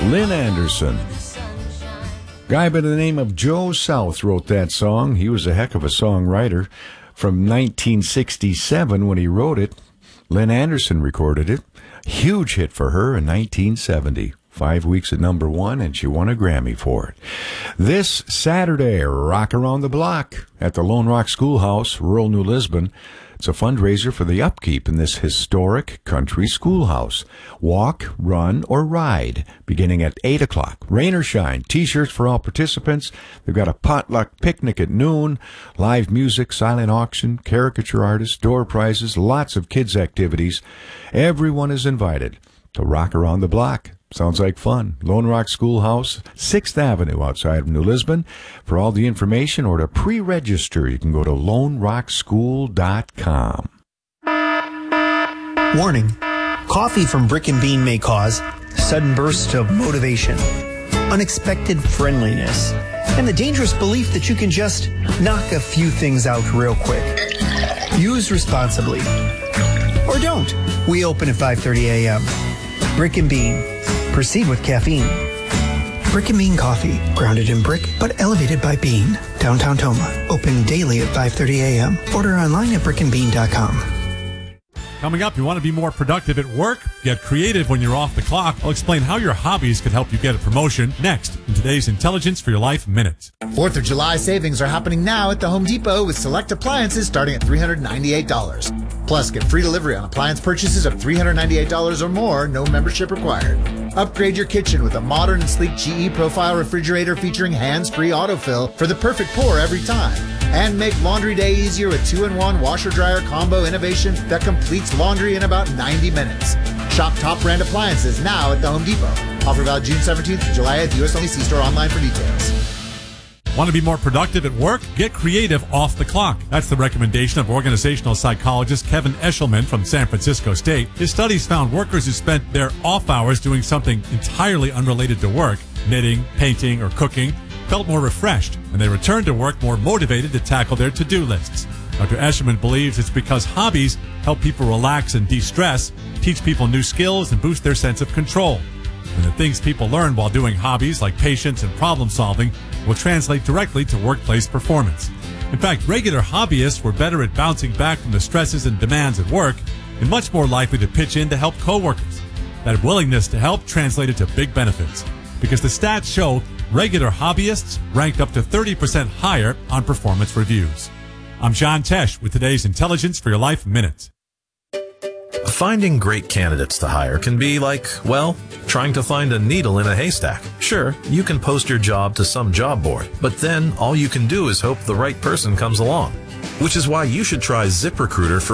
Lynn Anderson. Guy by the name of Joe South wrote that song. He was a heck of a songwriter. From 1967 when he wrote it, Lynn Anderson recorded it. Huge hit for her in 1970. 5 weeks at number one, and she won a Grammy for it. This Saturday, Rock Around the Block at the Lone Rock Schoolhouse, rural New Lisbon. It's a fundraiser for the upkeep in this historic country schoolhouse. Walk, run, or ride, beginning at 8 o'clock. Rain or shine, T-shirts for all participants. They've got a potluck picnic at noon, live music, silent auction, caricature artists, door prizes, lots of kids' activities. Everyone is invited to Rock Around the Block. Sounds like fun. Lone Rock Schoolhouse, 6th Avenue outside of New Lisbon. For all the information or to pre-register, you can go to lonerockschool.com. Warning. Coffee from Brick and Bean may cause sudden bursts of motivation, unexpected friendliness, and the dangerous belief that you can just knock a few things out real quick. Use responsibly. Or don't. We open at 5:30 a.m. Brick and Bean. Proceed with caffeine. Brick and Bean Coffee, grounded in brick but elevated by bean. Downtown Toma, open daily at 5:30 a.m. Order online at brickandbean.com. Coming up, you want to be more productive at work? Get creative when you're off the clock. I'll explain how your hobbies can help you get a promotion next in today's Intelligence for Your Life Minute. 4th of July savings are happening now at the Home Depot with select appliances starting at $398. Plus, get free delivery on appliance purchases of $398 or more, no membership required. Upgrade your kitchen with a modern and sleek GE Profile refrigerator featuring hands-free autofill for the perfect pour every time. And make laundry day easier with 2-in-1 washer-dryer combo innovation that completes laundry in about 90 minutes. Shop top brand appliances now at the Home Depot. Offer valid June 17th to July 8th. U.S. only. See store online for details. Want to be more productive at work? Get creative off the clock. That's the recommendation of organizational psychologist Kevin Eshelman from San Francisco State. His studies found workers who spent their off hours doing something entirely unrelated to work, knitting, painting, or cooking, felt more refreshed, and they returned to work more motivated to tackle their to-do lists. Dr. Eshelman believes it's because hobbies help people relax and de-stress, teach people new skills, and boost their sense of control. And the things people learn while doing hobbies like patience and problem solving will translate directly to workplace performance. In fact, regular hobbyists were better at bouncing back from the stresses and demands at work and much more likely to pitch in to help coworkers. That willingness to help translated to big benefits because the stats show regular hobbyists ranked up to 30% higher on performance reviews. I'm John Tesh with today's Intelligence for Your Life Minute. Finding great candidates to hire can be like, well, trying to find a needle in a haystack. Sure, you can post your job to some job board, but then all you can do is hope the right person comes along. Which is why you should try ZipRecruiter for